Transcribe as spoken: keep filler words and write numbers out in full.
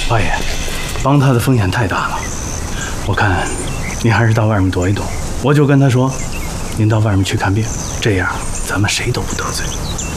八爷，帮他的风险太大了，我看您还是到外面躲一躲。我就跟他说，您到外面去看病，这样咱们谁都不得罪。